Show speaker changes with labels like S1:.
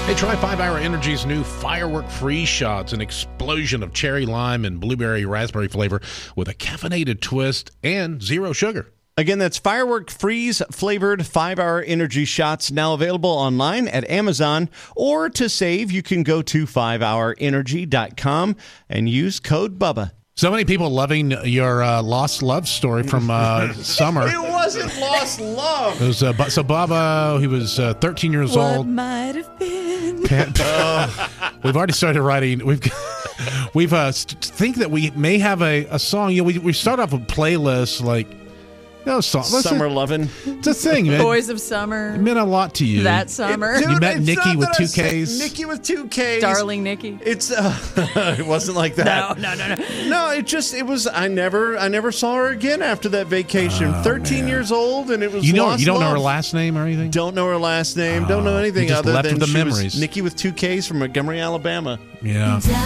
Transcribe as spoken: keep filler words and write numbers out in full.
S1: Hey, try five hour Energy's new Firework Freeze Shots, an explosion of cherry lime and blueberry raspberry flavor with a caffeinated twist and zero sugar.
S2: Again, that's Firework Freeze flavored five hour Energy Shots, now available online at Amazon. Or to save, you can go to five hour energy dot com and use code BUBBA.
S1: So many people loving your uh, lost love story from uh, summer.
S2: It wasn't lost love.
S1: It was, uh, Bu- so Bubba, he was uh, thirteen years
S3: What
S1: old.
S3: might have been.
S1: Pan- oh. We've already started writing. We've we've uh, st- think that we may have a, a song. You know, we we start off with playlists like. No, song.
S2: Summer lovin'.
S1: It's a thing, man.
S3: Boys of Summer.
S1: It meant a lot to you.
S3: That summer.
S2: It- dude,
S1: You met
S2: it's
S1: Nikki
S2: not
S1: with
S2: that I
S1: two
S2: said
S1: Ks.
S2: Nikki with two Ks.
S3: Darling Nikki.
S2: It's uh, it wasn't like that.
S3: No, no, no, no.
S2: No, it just it was. I never, I never saw her again after that vacation.
S1: Oh,
S2: Thirteen
S1: man.
S2: years old, and it was.
S1: You know,
S2: lost
S1: you don't know her
S2: love.
S1: last name or anything.
S2: Don't know her last name. don't know
S1: Oh,
S2: anything
S1: you just
S2: other
S1: left
S2: than
S1: with the
S2: she
S1: memories.
S2: was Nikki with two Ks from Montgomery, Alabama.
S1: Yeah.